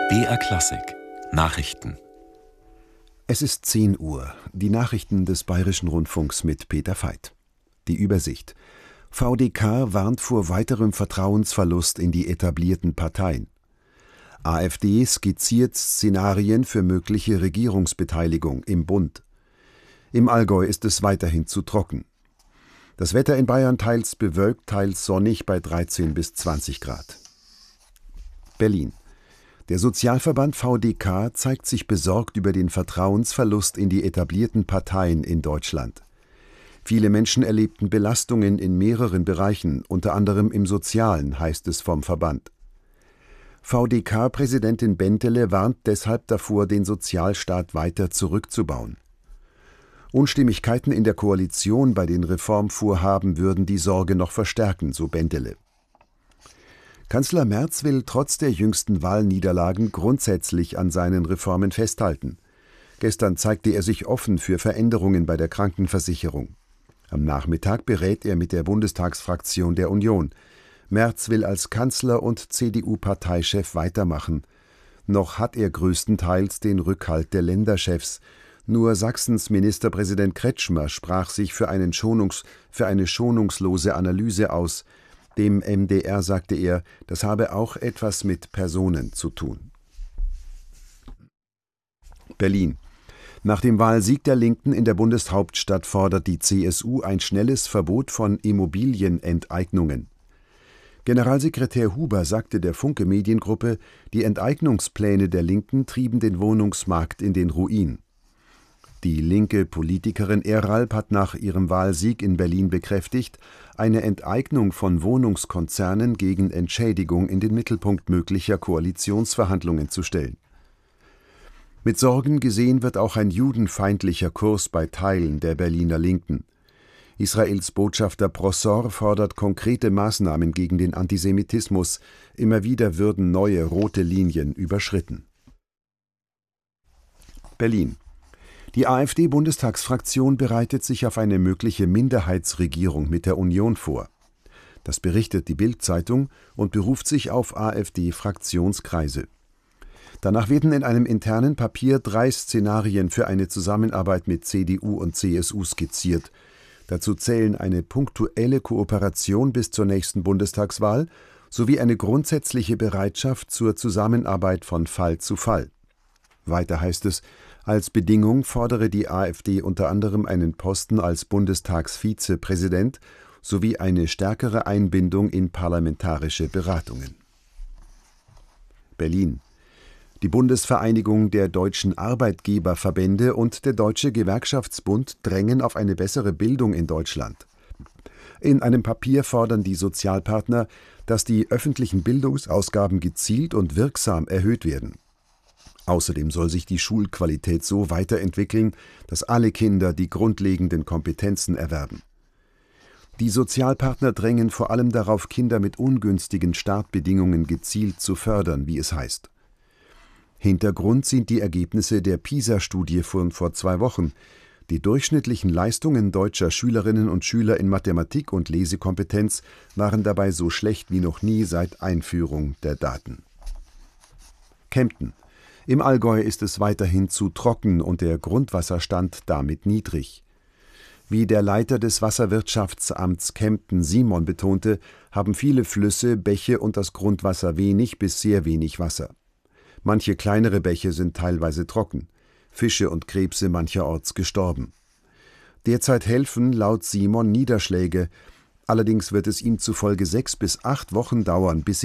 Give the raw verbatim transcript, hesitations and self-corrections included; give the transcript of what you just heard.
B R Klassik Nachrichten. Es ist zehn Uhr. Die Nachrichten des Bayerischen Rundfunks mit Peter Veit. Die Übersicht. V D K warnt vor weiterem Vertrauensverlust in die etablierten Parteien. AfD skizziert Szenarien für mögliche Regierungsbeteiligung im Bund. Im Allgäu ist es weiterhin zu trocken. Das Wetter in Bayern teils bewölkt, teils sonnig bei dreizehn bis zwanzig Grad. Berlin. Der Sozialverband V D K zeigt sich besorgt über den Vertrauensverlust in die etablierten Parteien in Deutschland. Viele Menschen erlebten Belastungen in mehreren Bereichen, unter anderem im Sozialen, heißt es vom Verband. V D K-Präsidentin Bentele warnt deshalb davor, den Sozialstaat weiter zurückzubauen. Unstimmigkeiten in der Koalition bei den Reformvorhaben würden die Sorge noch verstärken, so Bentele. Kanzler Merz will trotz der jüngsten Wahlniederlagen grundsätzlich an seinen Reformen festhalten. Gestern zeigte er sich offen für Veränderungen bei der Krankenversicherung. Am Nachmittag berät er mit der Bundestagsfraktion der Union. Merz will als Kanzler und C D U-Parteichef weitermachen. Noch hat er größtenteils den Rückhalt der Länderchefs. Nur Sachsens Ministerpräsident Kretschmer sprach sich für, einen Schonungs-, für eine schonungslose Analyse aus. Dem M D R sagte er, das habe auch etwas mit Personen zu tun. Berlin. Nach dem Wahlsieg der Linken in der Bundeshauptstadt fordert die C S U ein schnelles Verbot von Immobilienenteignungen. Generalsekretär Huber sagte der Funke Mediengruppe, die Enteignungspläne der Linken trieben den Wohnungsmarkt in den Ruin. Die linke Politikerin Eralb hat nach ihrem Wahlsieg in Berlin bekräftigt, eine Enteignung von Wohnungskonzernen gegen Entschädigung in den Mittelpunkt möglicher Koalitionsverhandlungen zu stellen. Mit Sorgen gesehen wird auch ein judenfeindlicher Kurs bei Teilen der Berliner Linken. Israels Botschafter Brossor fordert konkrete Maßnahmen gegen den Antisemitismus. Immer wieder würden neue rote Linien überschritten. Berlin. Die AfD-Bundestagsfraktion bereitet sich auf eine mögliche Minderheitsregierung mit der Union vor. Das berichtet die Bild-Zeitung und beruft sich auf AfD-Fraktionskreise. Danach werden in einem internen Papier drei Szenarien für eine Zusammenarbeit mit C D U und C S U skizziert. Dazu zählen eine punktuelle Kooperation bis zur nächsten Bundestagswahl sowie eine grundsätzliche Bereitschaft zur Zusammenarbeit von Fall zu Fall. Weiter heißt es, als Bedingung fordere die AfD unter anderem einen Posten als Bundestagsvizepräsident sowie eine stärkere Einbindung in parlamentarische Beratungen. Berlin. Die Bundesvereinigung der deutschen Arbeitgeberverbände und der Deutsche Gewerkschaftsbund drängen auf eine bessere Bildung in Deutschland. In einem Papier fordern die Sozialpartner, dass die öffentlichen Bildungsausgaben gezielt und wirksam erhöht werden. Außerdem soll sich die Schulqualität so weiterentwickeln, dass alle Kinder die grundlegenden Kompetenzen erwerben. Die Sozialpartner drängen vor allem darauf, Kinder mit ungünstigen Startbedingungen gezielt zu fördern, wie es heißt. Hintergrund sind die Ergebnisse der PISA-Studie von vor zwei Wochen. Die durchschnittlichen Leistungen deutscher Schülerinnen und Schüler in Mathematik und Lesekompetenz waren dabei so schlecht wie noch nie seit Einführung der Daten. Kempten. Im Allgäu ist es weiterhin zu trocken und der Grundwasserstand damit niedrig. Wie der Leiter des Wasserwirtschaftsamts Kempten Simon betonte, haben viele Flüsse, Bäche und das Grundwasser wenig bis sehr wenig Wasser. Manche kleinere Bäche sind teilweise trocken, Fische und Krebse mancherorts gestorben. Derzeit helfen laut Simon Niederschläge, allerdings wird es ihm zufolge sechs bis acht Wochen dauern, bis